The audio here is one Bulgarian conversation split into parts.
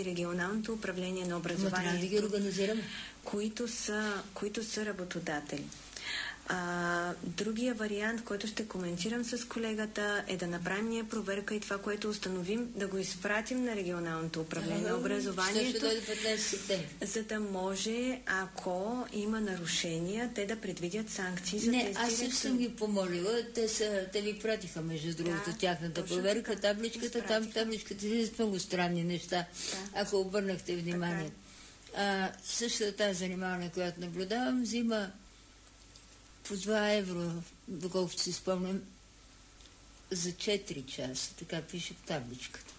регионалното управление на образованието, трябва да ги организираме, които са работодатели. Другия вариант, който ще коментирам с колегата, е да направим ние проверка и това, което установим, да го изпратим на регионалното управление на образованието, за да може, ако има нарушения, те да предвидят санкции за тези директори. Аз също съм ги помолила. Те ви пратиха, между другото, тяхната проверка, табличката. Там табличката е много странни неща, ако обърнахте внимание. Същата тази занимаване, която наблюдавам, взима по 2 евро, доколкото си спомням, за 4 часа. Така пише в табличката.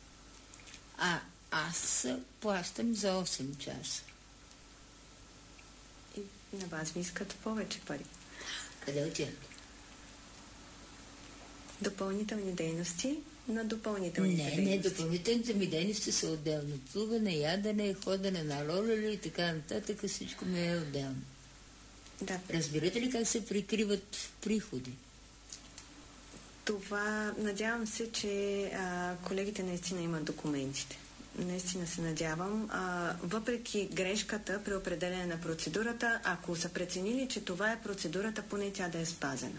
Аз плащам за 8 часа. И на вас ви искат повече пари. Къде отиват? Допълнителни дейности на допълнителните дейности. Не, допълнителните ми дейности са отделно. Плуване, ядене, ходене на ролери и така нататък, всичко ми е отделно. Да. Разбирате ли как се прикриват приходи? Това, надявам се, че колегите наистина имат документите. Наистина се надявам. Въпреки грешката при определене на процедурата, ако са преценили, че това е процедурата, поне тя да е спазена.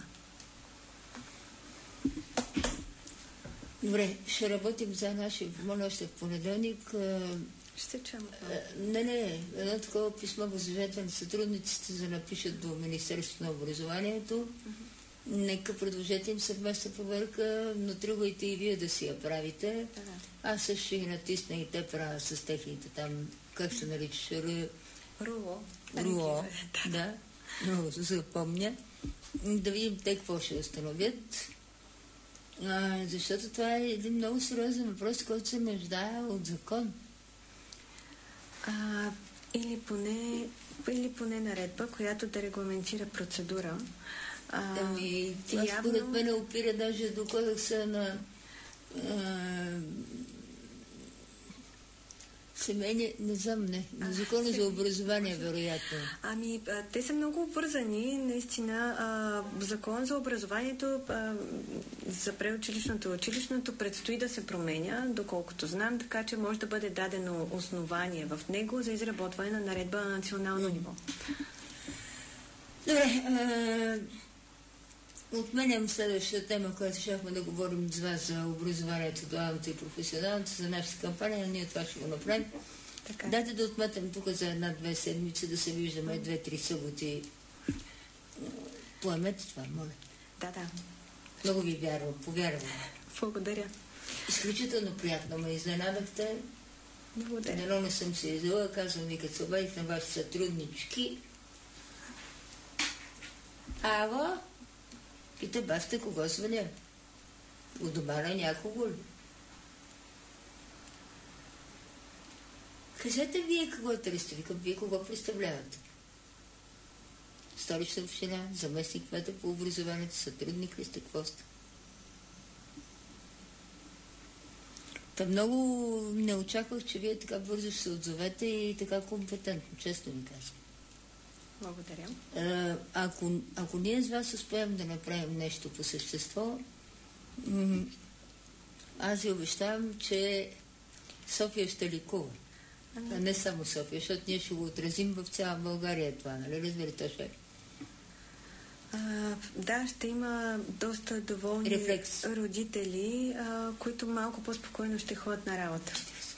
Добре, ще работим за нашия помоля още в понеделник. Ще чуем. Не. Едно такова писмо възложете на сътрудниците, за да напишат до Министерството на образованието. Нека предложете им съвместна проверка, но тръгвайте и вие да си я правите. Аз също ще ги натисна и те правят с техните там, как се наричаш? Руло. Да. Много се запомня. Да видим те какво ще установят. Защото това е един много сериозен въпрос, който се нуждае от закон. Или поне наредба, която да регламентира процедура. Това според мен опира даже до кодекса на семейни, не знам, на закона за образование, вероятно. Те са много обвързани, наистина. Закон за образованието за преучилищното и училищното предстои да се променя, доколкото знам, така че може да бъде дадено основание в него за изработване на наредба на национално ниво. Добре, отменям следващата тема, която щяхме да говорим с вас за образованието, дуалното и професионалното, за нашата кампания, ние това ще го направим. Дайте да отметам тук за 1-2 седмици, да се виждаме 2-3 съботи. Поемете това, моля. Да. Много ви вярвам, повярвам. Благодаря. Изключително приятно ме изненадахте. Благодаря. Дано не съм се изела, казвам ви, като се обадих на вашите сътруднички. Ало? Пита басте, кого звъня? У дома на някого ли? Кажете вие какво търсите, викам, вие кого представлявате? Столична община, заместник кмета по образованието, сътрудник ли сте, какво сте? Та много не очаквах, че вие така бързо ще се отзовете и така компетентно, честно ви казвам. Благодаря. Ако ние с вас успеем да направим нещо по същество, аз ви обещавам, че София ще ликува. Не само София, защото ние ще го отразим в цяла България това, нали? Разберете, ще? Да, ще има доста доволни родители, които малко по-спокойно ще ходят на работа.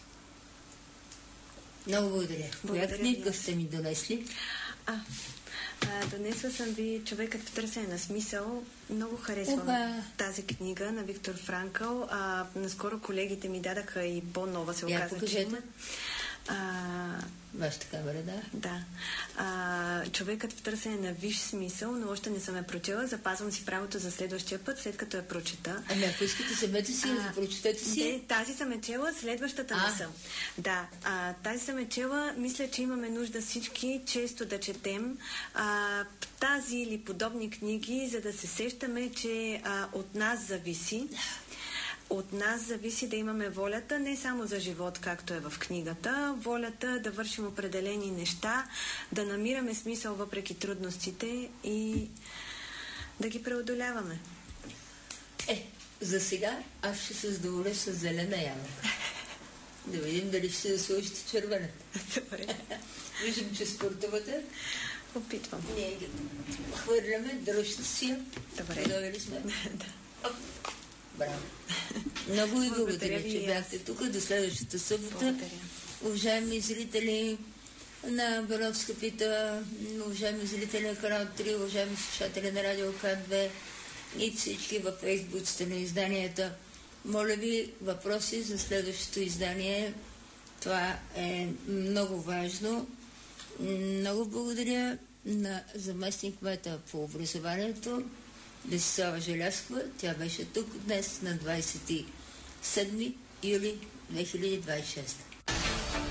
Много благодаря. Коя книга сте ми донесли? Донесла съм ви "Човекът в търсене на смисъл". Много харесвам тази книга на Виктор Франкъл. Наскоро колегите ми дадаха и по-нова, се оказа, че има. Вашата камера, да? Да. "Човекът в търсене на висш смисъл", но още не съм я прочела. Запазвам си правото за следващия път, след като я прочета. Ако искате, събете си, да прочетете си. Не, тази съм я чела, следващата не съм. Да, тази съм я чела. Мисля, че имаме нужда всички често да четем тази или подобни книги, за да се сещаме, че от нас зависи. От нас зависи да имаме волята не само за живот, както е в книгата, волята да вършим определени неща, да намираме смисъл въпреки трудностите и да ги преодоляваме. За сега аз ще се задоволя с зелена ябълка. Да видим дали ще се сложите червената. Добре. Виждам, че спортувате. Опитвам. Ние ги хвърляме, дръжте си. Добре. Готови ли сме? Да. Браво. Много ви благодаря, че бяхте тук. До следващата събота. Благодаря. Уважаеми зрители на Беровска пита, уважаеми зрители на Канал 3, уважаеми слушатели на Радио К2 и всички във фейсбуците на изданията. Моля ви, въпроси за следващото издание. Това е много важно. Много благодаря на заместник-кмета по образованието Десислава Желязкова. Тя беше тук днес на 27 юли 2026.